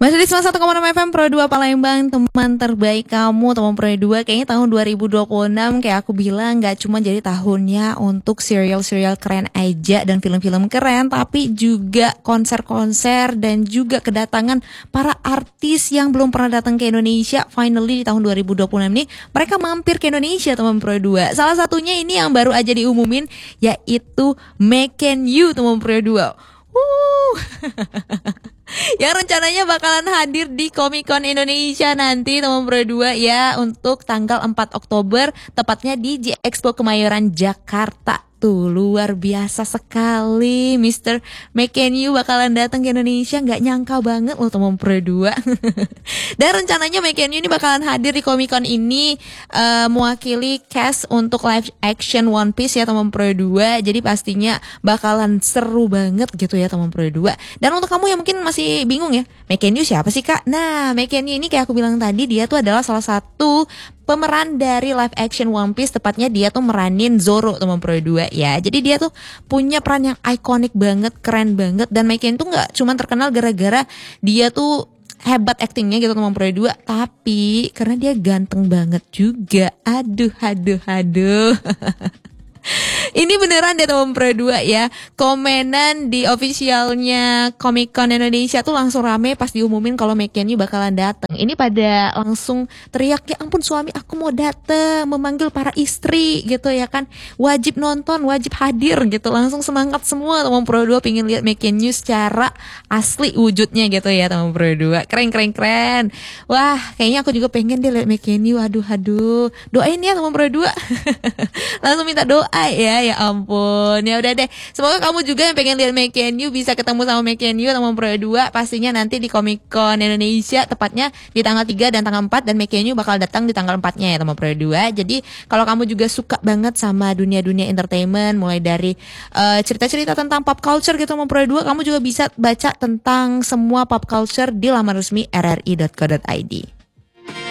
Masih di 101,6 FM Pro 2 Palembang, teman terbaik kamu, teman Pro 2. Kayaknya tahun 2026 kayak aku bilang gak cuma jadi tahunnya untuk serial-serial keren aja dan film-film keren, tapi juga konser-konser dan juga kedatangan para artis yang belum pernah datang ke Indonesia. Finally di tahun 2026 nih mereka mampir ke Indonesia, teman Pro 2. Salah satunya ini yang baru aja diumumin, yaitu Macan You, teman Pro 2. Yang rencananya bakalan hadir di Comic Con Indonesia nanti, teman Pro 2 ya, untuk tanggal 4 Oktober, tepatnya di J Expo Kemayoran Jakarta. Tuh, luar biasa sekali, Mr. Macan You bakalan datang ke Indonesia, nggak nyangka banget loh teman Pro 2. Dan rencananya Macan You ini bakalan hadir di Comic Con ini mewakili cast untuk live action One Piece ya teman Pro 2. Jadi pastinya bakalan seru banget gitu ya teman Pro 2. Dan untuk kamu yang mungkin masih bingung ya, Macan You siapa sih kak? Nah, Macan You ini kayak aku bilang tadi, dia tuh adalah salah satu pemeran dari live action One Piece. Tepatnya dia tuh meranin Zoro, teman Pro 2 ya. Jadi dia tuh punya peran yang ikonik banget, keren banget. Dan Macan tuh gak cuma terkenal gara-gara dia tuh hebat aktingnya gitu teman Pro 2, tapi karena dia ganteng banget juga. Aduh. Ini beneran deh teman Pro 2 ya. Komenan di officialnya Comic Con Indonesia tuh langsung rame pas diumumin kalau Macan You bakalan datang. Ini pada langsung teriak, ya ampun suami aku mau datang, memanggil para istri gitu ya kan. Wajib nonton, wajib hadir gitu. Langsung semangat semua teman Pro 2 pengen lihat Macan You secara asli wujudnya gitu ya teman Pro 2. Keren. Wah, kayaknya aku juga pengen deh lihat Macan You. Aduh. Doain ya teman Pro 2. Langsung minta doa ya ampun. Ya udah deh. Semoga kamu juga yang pengen lihat Macan You bisa ketemu sama Macan You teman Pro 2. Pastinya nanti di Comic Con Indonesia, tepatnya di tanggal 3 dan tanggal 4, dan Macan You bakal datang di tanggal 4-nya ya teman Pro 2. Jadi kalau kamu juga suka banget sama dunia-dunia entertainment, mulai dari cerita-cerita tentang pop culture gitu teman Pro 2, kamu juga bisa baca tentang semua pop culture di laman resmi rri.co.id.